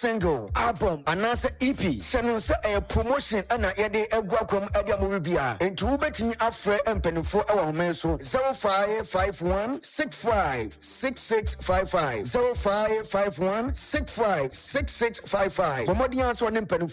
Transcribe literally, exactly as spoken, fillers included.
single, album, anasa E P. Shannon say a promotion and a yede egwa kwam edia mo bia. Enti wo betimi afre empanifo e wo men so zero five five one six five six six five five zero five five one six five six six five five. Bomodi anso ne empanifo